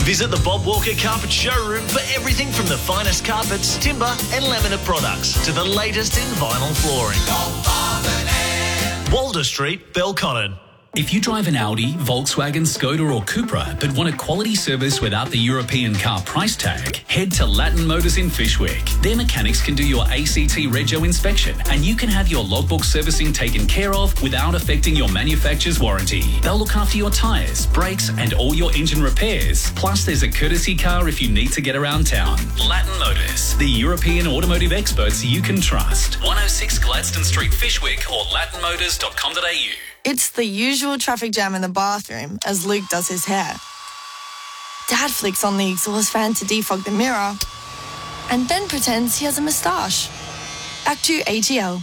Visit the Bob Walker Carpet Showroom for everything from the finest carpets, timber and laminate products to the latest in vinyl flooring. Walder Street, Belconnen. If you drive an Audi, Volkswagen, Skoda or Cupra but want a quality service without the European car price tag, head to Latin Motors in Fyshwick. Their mechanics can do your ACT Rego inspection and you can have your logbook servicing taken care of without affecting your manufacturer's warranty. They'll look after your tyres, brakes and all your engine repairs. Plus there's a courtesy car if you need to get around town. Latin Motors, the European automotive experts you can trust. 106 Gladstone Street, Fyshwick or latinmotors.com.au. It's the usual traffic jam in the bathroom as Luke does his hair. Dad flicks on the exhaust fan to defog the mirror and then pretends he has a moustache. Back to AGL.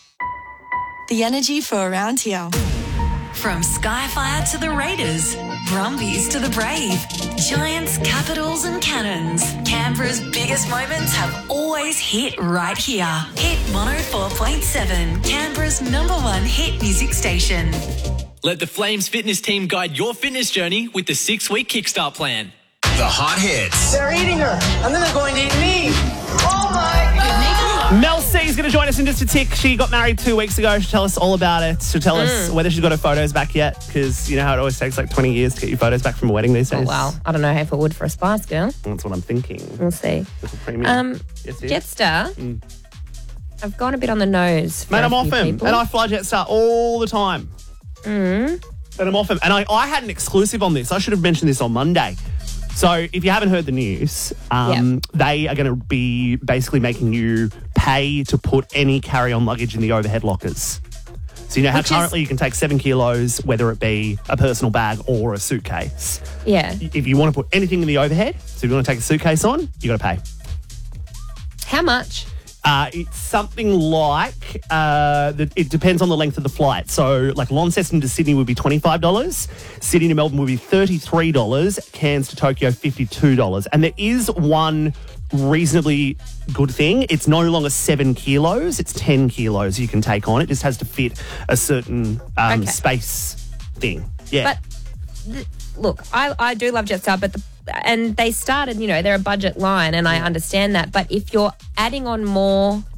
The energy for around here. From Skyfire to the Raiders, Brumbies to the Brave, Giants, Capitals and Cannons, Canberra's biggest moments have always hit right here. Hit 104.7, Canberra's #1 hit music station. Let the Flames fitness team guide your fitness journey with the 6-week Kickstart plan. The hot hits. They're eating her, and then they're going to eat me. Oh my God. Mel C is going to join us in just a tick. She got married 2 weeks ago. She'll tell us all about it. She'll tell us whether she's got her photos back yet, because you know how it always takes like 20 years to get your photos back from a wedding these days. Oh, wow. I don't know if it would for a Spice Girl. That's what I'm thinking. We'll see. Little premium. Yes, Jetstar, I've gone a bit on the nose. Mate, I'm off him. And I fly Jetstar all the time. And I'm off him. And I had an exclusive on this. I should have mentioned this on Monday. So if you haven't heard the news, they are going to be basically making you pay to put any carry-on luggage in the overhead lockers. So you know how currently you can take 7 kilos, whether it be a personal bag or a suitcase. Yeah. If you want to put anything in the overhead, so if you want to take a suitcase on, you got to pay. How much? It's something like, it depends on the length of the flight. So like Launceston to Sydney would be $25. Sydney to Melbourne would be $33. Cairns to Tokyo, $52. And there is one reasonably good thing. It's no longer 7 kilos. It's 10 kilos you can take on. It just has to fit a certain space thing. Yeah. But look, I do love Jetstar, and they started, they're a budget line and I understand that. But if you're adding on more